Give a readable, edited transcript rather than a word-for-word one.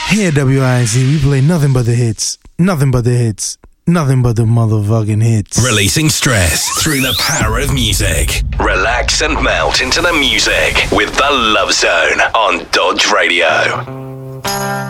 Here at WINC, we play nothing but the hits. Nothing but the hits. Nothing but the motherfucking hits. Releasing stress through the power of music. Relax and melt into the music with The Love Zone on Dodge Radio.